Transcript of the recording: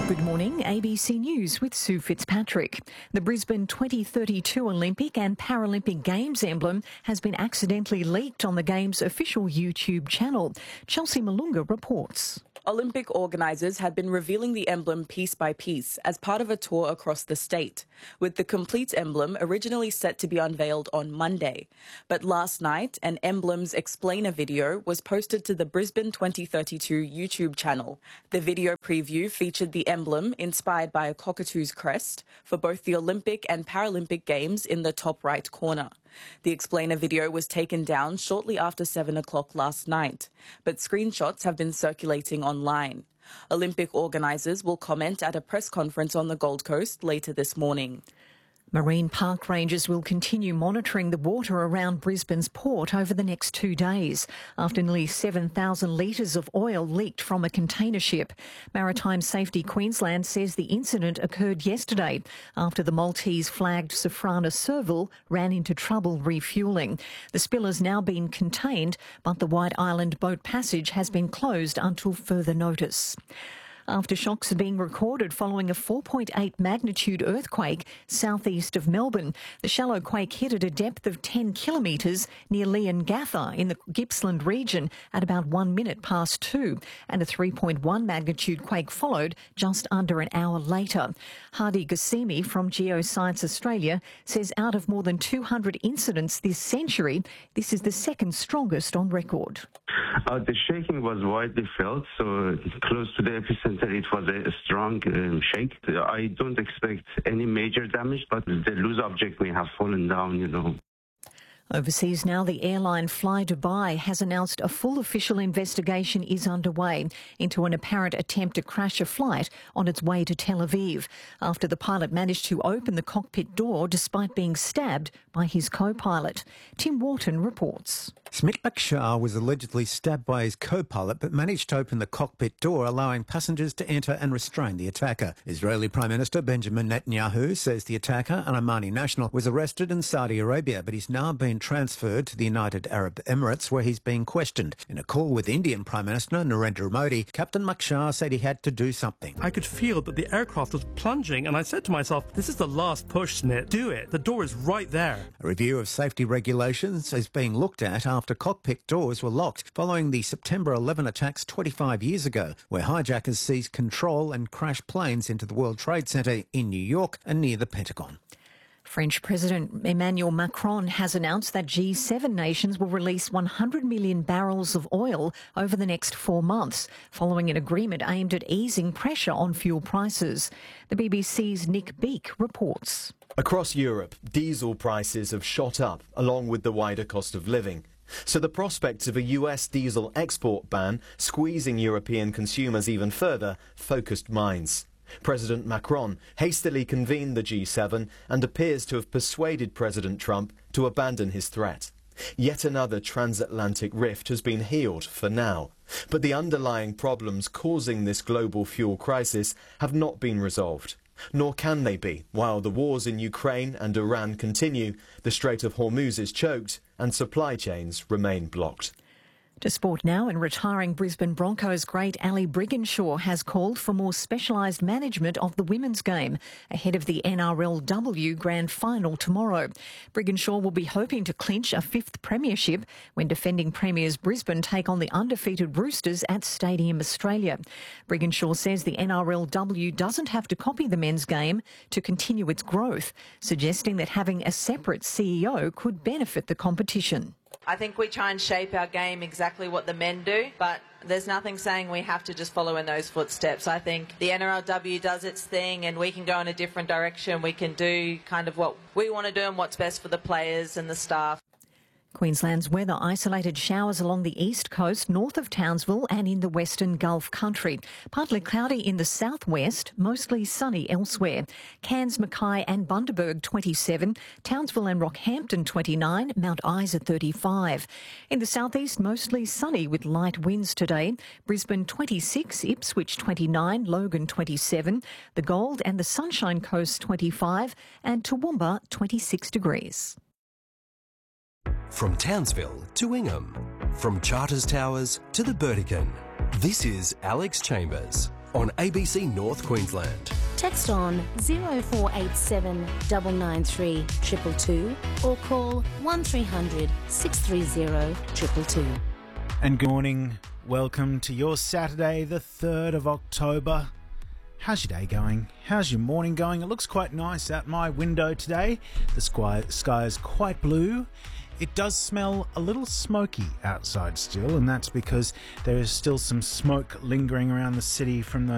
Good morning, ABC News with Sue Fitzpatrick. The Brisbane 2032 Olympic and Paralympic Games emblem has been accidentally leaked on the Games' official YouTube channel. Chelsea Malunga reports. Olympic organisers had been revealing the emblem piece by piece as part of a tour across the state, with the complete emblem originally set to be unveiled on Monday. But last night, an emblem's explainer video was posted to the Brisbane 2032 YouTube channel. The video preview featured the emblem, inspired by a cockatoo's crest, for both the Olympic and Paralympic Games in the top right corner. The explainer video was taken down shortly after 7 o'clock last night, but screenshots have been circulating online. Olympic organisers will comment at a press conference on the Gold Coast later this morning. Marine Park Rangers will continue monitoring the water around Brisbane's port over the next 2 days after nearly 7,000 litres of oil leaked from a container ship. Maritime Safety Queensland says the incident occurred yesterday after the Maltese-flagged Safrana Serval ran into trouble refuelling. The spill has now been contained, but the White Island boat passage has been closed until further notice. Aftershocks are being recorded following a 4.8 magnitude earthquake southeast of Melbourne. The shallow quake hit at a depth of 10 kilometres near Leongatha in the Gippsland region at about 1 minute past 2, and a 3.1 magnitude quake followed just under an hour later. Hardy Ghassemi from Geoscience Australia says out of more than 200 incidents this century, this is the second strongest on record. The shaking was widely felt, so close to the epicenter it was a strong shake. I don't expect any major damage, but the loose object may have fallen down, Overseas now, the airline Fly Dubai has announced a full official investigation is underway into an apparent attempt to crash a flight on its way to Tel Aviv after the pilot managed to open the cockpit door despite being stabbed by his co-pilot. Tim Wharton reports. Smit Bakshar was allegedly stabbed by his co-pilot but managed to open the cockpit door, allowing passengers to enter and restrain the attacker. Israeli Prime Minister Benjamin Netanyahu says the attacker, an Omani national, was arrested in Saudi Arabia, but he's now been transferred to the United Arab Emirates, where he's being questioned. In a call with Indian Prime Minister Narendra Modi, Captain Bakshar said he had to do something. I could feel that the aircraft was plunging, and I said to myself, this is the last push, Snit. Do it. The door is right there. A review of safety regulations is being looked at after cockpit doors were locked following the September 11 attacks 25 years ago, where hijackers seized control and crashed planes into the World Trade Center in New York and near the Pentagon. French President Emmanuel Macron has announced that G7 nations will release 100 million barrels of oil over the next 4 months, following an agreement aimed at easing pressure on fuel prices. The BBC's Nick Beake reports. Across Europe, diesel prices have shot up, along with the wider cost of living. So the prospects of a US diesel export ban squeezing European consumers even further focused minds. President Macron hastily convened the G7 and appears to have persuaded President Trump to abandon his threat. Yet another transatlantic rift has been healed for now, but the underlying problems causing this global fuel crisis have not been resolved. Nor can they be while the wars in Ukraine and Iran continue, the Strait of Hormuz is choked and supply chains remain blocked. To sport now, and retiring Brisbane Broncos great Ali Brigginshaw has called for more specialised management of the women's game ahead of the NRLW Grand Final tomorrow. Brigginshaw will be hoping to clinch a 5th premiership when defending premiers Brisbane take on the undefeated Roosters at Stadium Australia. Brigginshaw says the NRLW doesn't have to copy the men's game to continue its growth, suggesting that having a separate CEO could benefit the competition. I think we try and shape our game exactly what the men do, but there's nothing saying we have to just follow in those footsteps. I think the NRLW does its thing and we can go in a different direction. We can do kind of what we want to do and what's best for the players and the staff. Queensland's weather: isolated showers along the east coast, north of Townsville and in the western Gulf country. Partly cloudy in the southwest, mostly sunny elsewhere. Cairns, Mackay and Bundaberg 27, Townsville and Rockhampton 29, Mount Isa 35. In the southeast, mostly sunny with light winds today. Brisbane 26, Ipswich 29, Logan 27, the Gold and the Sunshine Coast 25 and Toowoomba 26 degrees. From Townsville to Ingham, from Charters Towers to the Burdekin, this is Alex Chambers on ABC North Queensland. Text on 0487 993 222 or call 1300 630 222. And good morning. Welcome to your Saturday, the 3rd of October. How's your day going? How's your morning going? It looks quite nice out my window today. The sky is quite blue. It does smell a little smoky outside still, and that's because there is still some smoke lingering around the city from those